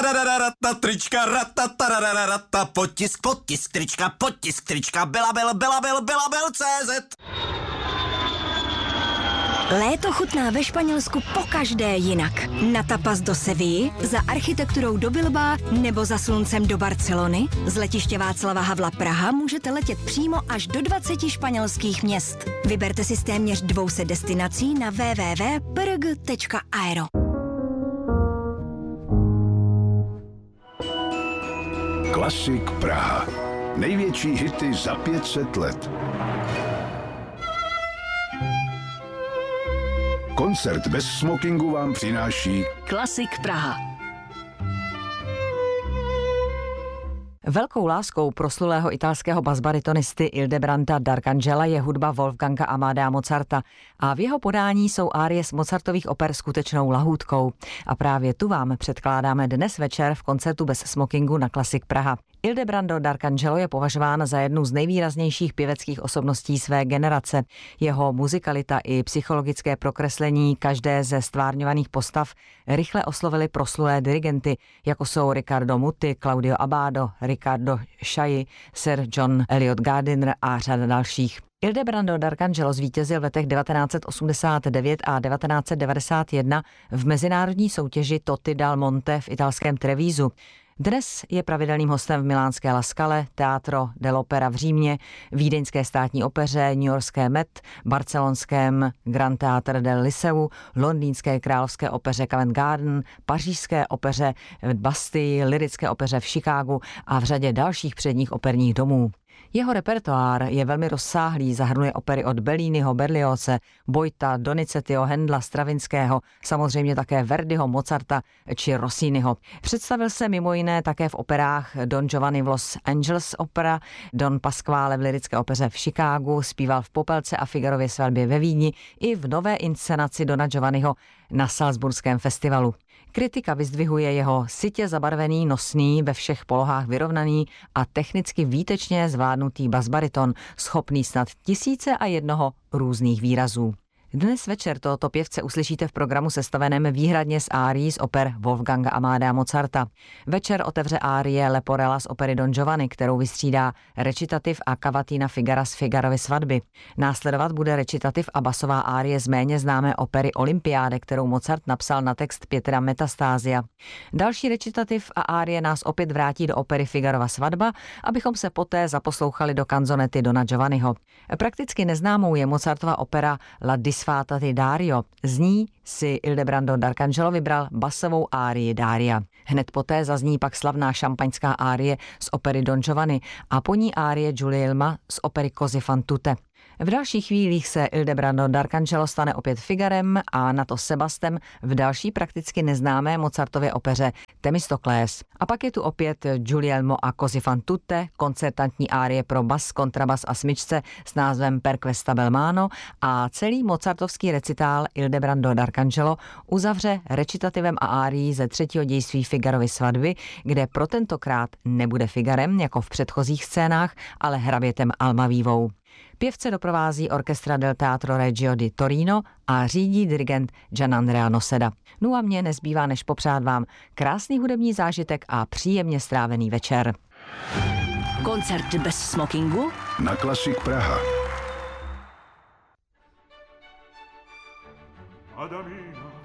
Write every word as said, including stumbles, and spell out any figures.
Ratatatararata, trička, ratatatararata, potisk, potisk, trička, potisk, trička, byla, byl, byla, byl, byla, byl, C Z. Léto chutná ve Španělsku pokaždé jinak. Na tapas do Sevilly, za architekturou do Bilbaa nebo za sluncem do Barcelony? Z letiště Václava Havla Praha můžete letět přímo až do dvaceti španělských měst. Vyberte si z téměř dvou set destinací na w w w tečka p r g tečka aero. Klasik Praha. Největší hity za pět set let. Koncert bez smokingu vám přináší Klasik Praha. Velkou láskou proslulého italského basbaritonisty Ildebranda Darcangela je hudba Wolfganga Amadea Mozarta a v jeho podání jsou árie z Mozartových oper skutečnou lahůdkou. A právě tu vám předkládáme dnes večer v koncertu bez smokingu na Klasik Praha. Ildebrando Darcangelo je považován za jednu z nejvýraznějších pěveckých osobností své generace. Jeho muzikalita i psychologické prokreslení každé ze stvárňovaných postav rychle oslovily proslulé dirigenty, jako jsou Riccardo Muti, Claudio Abbado, Riccardo Chailly, Sir John Eliot Gardiner a řada dalších. Ildebrando Darcangelo zvítězil v letech devatenáct set osmdesát devět a devatenáct set devadesát jedna v mezinárodní soutěži Totti dal Monte v italském Trevízu. Dnes je pravidelným hostem v milánské La Scale, Teatro dell'Opera v Římě, vídeňské státní opeře, newyorské Met, barcelonském Grand Theatre del Liceu, londýnské královské opeře Covent Garden, pařížské opeře v Bastille, lyrické opeře v Chicagu a v řadě dalších předních operních domů. Jeho repertoár je velmi rozsáhlý, zahrnuje opery od Belliniho, Berlioze, Boita, Donizettiho, Händla, Stravinského, samozřejmě také Verdiho, Mozarta či Rossiniho. Představil se mimo jiné také v operách Don Giovanni v Los Angeles Opera, Don Pasquale v lyrické opeře v Chicagu, zpíval v Popelce a Figarově svatbě ve Vídni i v nové inscenaci Dona Giovanniho na Salzburském festivalu. Kritika vyzdvihuje jeho sytě zabarvený, nosný, ve všech polohách vyrovnaný a technicky výtečně zvládnutý basbariton, schopný snad tisíce a jednoho různých výrazů. Dnes večer tohoto pěvce uslyšíte v programu sestaveném výhradně z árií z oper Wolfganga Amadea Mozarta. Večer otevře árie Leporella z opery Don Giovanni, kterou vystřídá recitativ a kavatina Figara z Figarovy svatby. Následovat bude recitativ a basová árie z méně známé opery Olympiáde, kterou Mozart napsal na text Pietra Metastásia. Další recitativ a árie nás opět vrátí do opery Figarova svatba, abychom se poté zaposlouchali do kanzonety Dona Giovanniho. Prakticky neznámou je Mozartova opera La Disfatta di Dario. Z ní si Ildebrando Darcangelo vybral basovou árii Daria. Hned poté zazní pak slavná šampaňská árie z opery Don Giovanni a po ní árie Guglielma z opery Così fan tutte. V dalších chvílích se Ildebrando Darcangelo stane opět Figarem a na to Sebastem v další prakticky neznámé Mozartově opeře Themistokles. A pak je tu opět Guglielmo a Così fan tutte, koncertantní árie pro bas, kontrabas a smyčce s názvem Per questa bel mano a celý mozartovský recitál Ildebrando Darcangelo uzavře recitativem a árií ze třetího dějství Figarovy svatby, kde pro tentokrát nebude Figarem jako v předchozích scénách, ale hrabětem Almavívou. Pěvce doprovází Orchestra del Teatro Regio di Torino a řídí dirigent Gianandrea Noseda. No a mně nezbývá než popřát vám krásný hudební zážitek a příjemně strávený večer. Koncert bez smokingu na Klasik Praha. Adamina